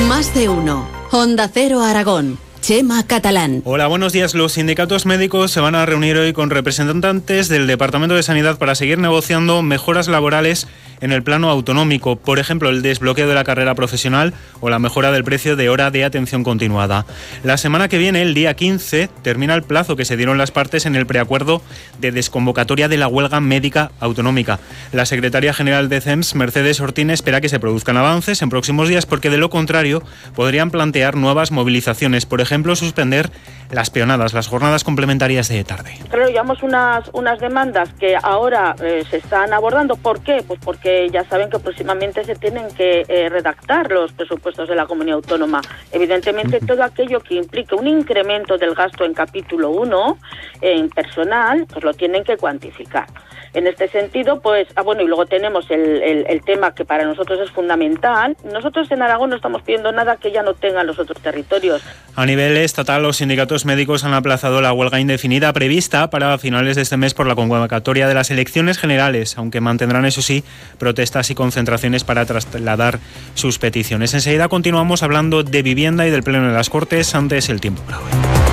Más de uno. Onda Cero Aragón. Chema Catalán. Hola, buenos días. Los sindicatos médicos se van a reunir hoy con representantes del Departamento de Sanidad para seguir negociando mejoras laborales en el plano autonómico, por ejemplo, el desbloqueo de la carrera profesional o la mejora del precio de hora de atención continuada. La semana que viene, el día 15, termina el plazo que se dieron las partes en el preacuerdo de desconvocatoria de la huelga médica autonómica. La secretaria general de CEMS, Mercedes Ortín, espera que se produzcan avances en próximos días porque, de lo contrario, podrían plantear nuevas movilizaciones, por ejemplo, suspender las peonadas, las jornadas complementarias de tarde. Claro, llevamos unas demandas que ahora se están abordando. ¿Por qué? Pues porque ya saben que próximamente se tienen que redactar los presupuestos de la comunidad autónoma. Evidentemente, todo aquello que implique un incremento del gasto en capítulo 1, en personal, pues lo tienen que cuantificar. En este sentido, pues, y luego tenemos el tema que para nosotros es fundamental. Nosotros en Aragón no estamos pidiendo nada que ya no tengan los otros territorios. A nivel estatal, los sindicatos médicos han aplazado la huelga indefinida prevista para finales de este mes por la convocatoria de las elecciones generales, aunque mantendrán, eso sí, protestas y concentraciones para trasladar sus peticiones. Enseguida continuamos hablando de vivienda y del Pleno de las Cortes. Antes, el tiempo para hoy.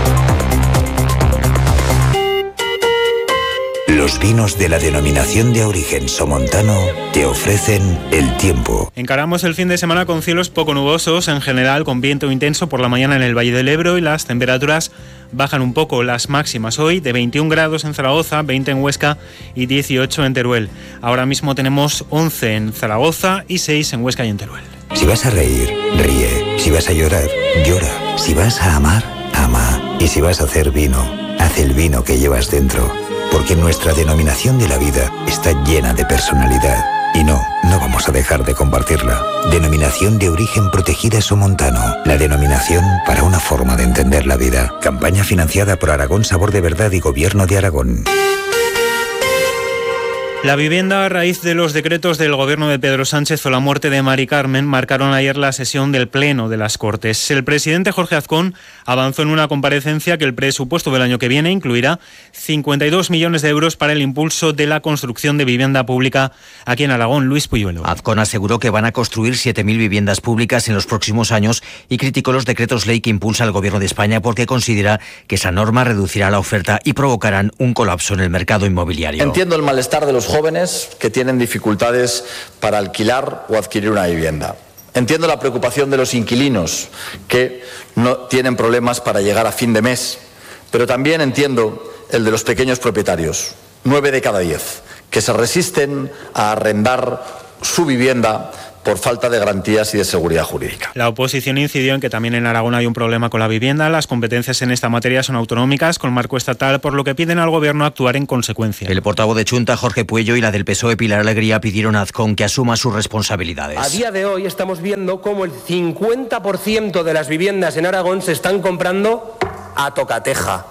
Los vinos de la denominación de origen somontano te ofrecen el tiempo. Encaramos el fin de semana con cielos poco nubosos, en general con viento intenso por la mañana en el Valle del Ebro, y las temperaturas bajan un poco. Las máximas hoy de 21 grados en Zaragoza, 20 en Huesca y 18 en Teruel. Ahora mismo tenemos 11 en Zaragoza y 6 en Huesca y en Teruel. Si vas a reír, ríe. Si vas a llorar, llora. Si vas a amar, ama. Y si vas a hacer vino, haz el vino que llevas dentro. Porque nuestra denominación de la vida está llena de personalidad. Y no vamos a dejar de compartirla. Denominación de origen protegida somontano. La denominación para una forma de entender la vida. Campaña financiada por Aragón Sabor de Verdad y Gobierno de Aragón. La vivienda, a raíz de los decretos del gobierno de Pedro Sánchez o la muerte de Mari Carmen, marcaron ayer la sesión del Pleno de las Cortes. El presidente Jorge Azcón avanzó en una comparecencia que el presupuesto del año que viene incluirá 52 millones de euros para el impulso de la construcción de vivienda pública aquí en Aragón. Luis Puyuelo. Azcón aseguró que van a construir 7.000 viviendas públicas en los próximos años y criticó los decretos ley que impulsa el gobierno de España porque considera que esa norma reducirá la oferta y provocarán un colapso en el mercado inmobiliario. Entiendo el malestar de los jóvenes que tienen dificultades para alquilar o adquirir una vivienda. Entiendo la preocupación de los inquilinos que no tienen problemas para llegar a fin de mes, pero también entiendo el de los pequeños propietarios, 9 de cada 10, que se resisten a arrendar su vivienda por falta de garantías y de seguridad jurídica. La oposición incidió en que también en Aragón hay un problema con la vivienda. Las competencias en esta materia son autonómicas, con marco estatal, por lo que piden al gobierno actuar en consecuencia. El portavoz de Chunta, Jorge Puello, y la del PSOE, Pilar Alegría, pidieron a Azcón que asuma sus responsabilidades. A día de hoy estamos viendo cómo el 50% de las viviendas en Aragón se están comprando a tocateja.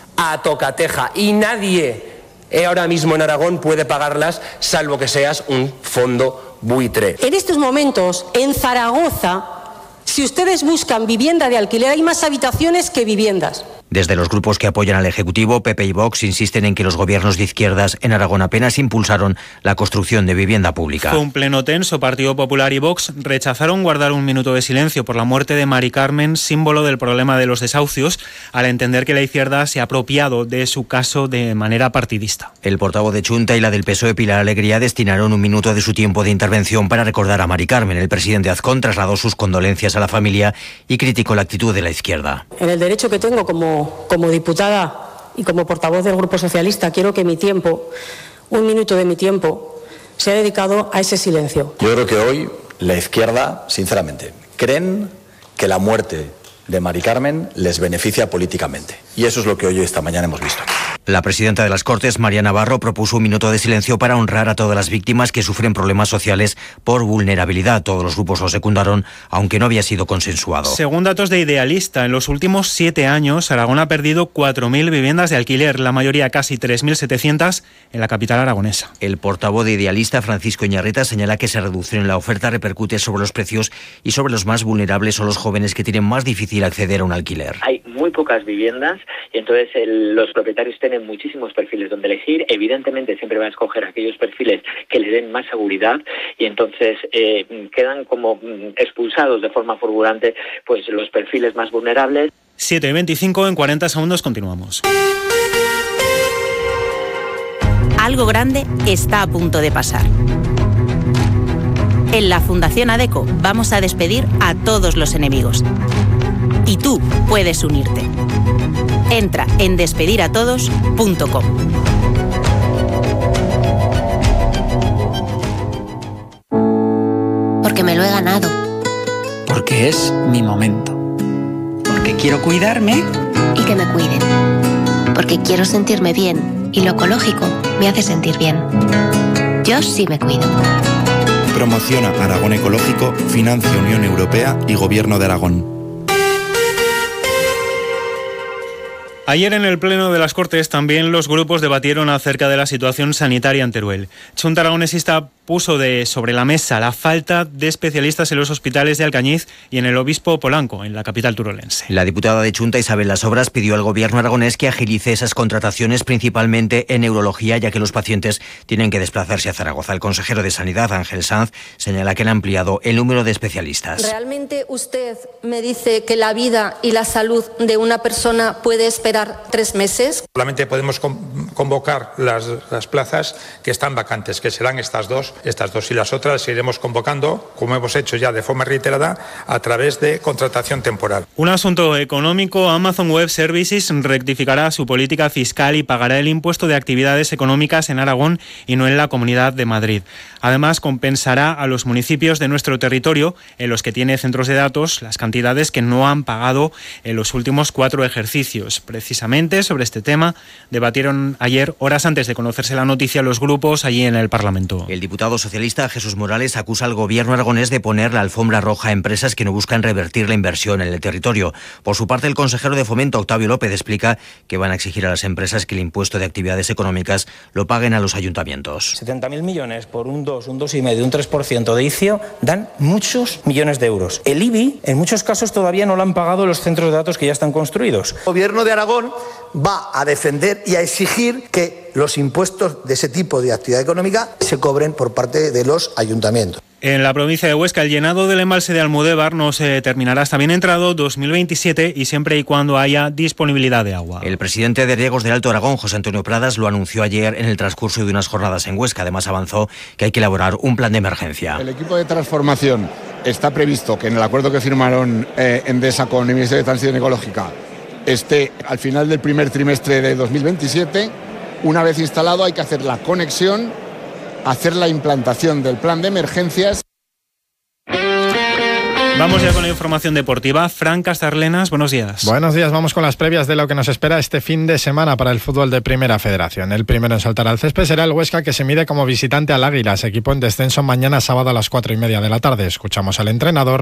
Y nadie ahora mismo en Aragón puede pagarlas, salvo que seas un fondo buitre. En estos momentos, en Zaragoza, si ustedes buscan vivienda de alquiler, hay más habitaciones que viviendas. Desde los grupos que apoyan al Ejecutivo, PP y Vox insisten en que los gobiernos de izquierdas en Aragón apenas impulsaron la construcción de vivienda pública. Fue un pleno tenso. Partido Popular y Vox rechazaron guardar un minuto de silencio por la muerte de Mari Carmen, símbolo del problema de los desahucios, al entender que la izquierda se ha apropiado de su caso de manera partidista. El portavoz de Chunta y la del PSOE, Pilar Alegría, destinaron un minuto de su tiempo de intervención para recordar a Mari Carmen. El presidente Azcón trasladó sus condolencias a la familia y criticó la actitud de la izquierda. En el derecho que tengo como diputada y como portavoz del Grupo Socialista, quiero que un minuto de mi tiempo, sea dedicado a ese silencio. Yo creo que hoy la izquierda, sinceramente, creen que la muerte de Mari Carmen les beneficia políticamente. Y eso es lo que hoy esta mañana hemos visto. La presidenta de las Cortes, María Navarro, propuso un minuto de silencio para honrar a todas las víctimas que sufren problemas sociales por vulnerabilidad. Todos los grupos lo secundaron, aunque no había sido consensuado. Según datos de Idealista, en los últimos 7 años, Aragón ha perdido 4.000 viviendas de alquiler, la mayoría, casi 3.700, en la capital aragonesa. El portavoz de Idealista, Francisco Iñarreta, señala que esa reducción en la oferta repercute sobre los precios y sobre los más vulnerables o los jóvenes que tienen más difícil acceder a un alquiler. Hay muy pocas viviendas y entonces los propietarios tienen tienen muchísimos perfiles donde elegir. Evidentemente siempre va a escoger aquellos perfiles que le den más seguridad y entonces quedan como expulsados de forma fulgurante pues los perfiles más vulnerables. 7:25, en 40 segundos continuamos. Algo grande está a punto de pasar. En la Fundación ADECO vamos a despedir a todos los enemigos. Y tú puedes unirte. Entra en despediratodos.com. Porque me lo he ganado. Porque es mi momento. Porque quiero cuidarme. Y que me cuiden. Porque quiero sentirme bien. Y lo ecológico me hace sentir bien. Yo sí me cuido. Promociona Aragón Ecológico, financia Unión Europea y Gobierno de Aragón. Ayer en el Pleno de las Cortes también los grupos debatieron acerca de la situación sanitaria en Teruel. Chunta Aragonesista puso sobre la mesa la falta de especialistas en los hospitales de Alcañiz y en el Obispo Polanco, en la capital turolense. La diputada de Chunta, Isabel Las Obras, pidió al gobierno aragonés que agilice esas contrataciones, principalmente en neurología, ya que los pacientes tienen que desplazarse a Zaragoza. El consejero de Sanidad, Ángel Sanz, señala que han ampliado el número de especialistas. ¿Realmente usted me dice que la vida y la salud de una persona puede esperar 3 meses? Solamente podemos convocar las plazas que están vacantes, que serán estas dos y las otras iremos convocando, como hemos hecho ya de forma reiterada, a través de contratación temporal. Un asunto económico: Amazon Web Services rectificará su política fiscal y pagará el impuesto de actividades económicas en Aragón y no en la Comunidad de Madrid. Además, compensará a los municipios de nuestro territorio en los que tiene centros de datos las cantidades que no han pagado en los últimos 4 ejercicios. Precisamente sobre este tema debatieron ayer, horas antes de conocerse la noticia, los grupos allí en el Parlamento. El diputado socialista Jesús Morales acusa al gobierno aragonés de poner la alfombra roja a empresas que no buscan revertir la inversión en el territorio. Por su parte, el consejero de Fomento, Octavio López, explica que van a exigir a las empresas que el impuesto de actividades económicas lo paguen a los ayuntamientos. 70.000 millones por un 2, un 2,5, un 3% de ICIO dan muchos millones de euros. El IBI, en muchos casos, todavía no lo han pagado los centros de datos que ya están construidos. El gobierno de Aragón va a defender y a exigir que los impuestos de ese tipo de actividad económica se cobren por parte de los ayuntamientos. En la provincia de Huesca, el llenado del embalse de Almudévar no se terminará hasta bien entrado 2027 y siempre y cuando haya disponibilidad de agua. El presidente de Riegos del Alto Aragón, José Antonio Pradas, lo anunció ayer en el transcurso de unas jornadas en Huesca. Además, avanzó que hay que elaborar un plan de emergencia. El equipo de transformación está previsto que en el acuerdo que firmaron Endesa con el Ministerio de Transición Ecológica esté al final del primer trimestre de 2027. Una vez instalado, hay que hacer la conexión, hacer la implantación del plan de emergencias. Vamos ya con la información deportiva. Fran Castarlenas, buenos días. Buenos días, vamos con las previas de lo que nos espera este fin de semana para el fútbol de Primera Federación. El primero en saltar al césped será el Huesca, que se mide como visitante al Águilas, equipo en descenso mañana sábado a las 4:30 de la tarde. Escuchamos al entrenador.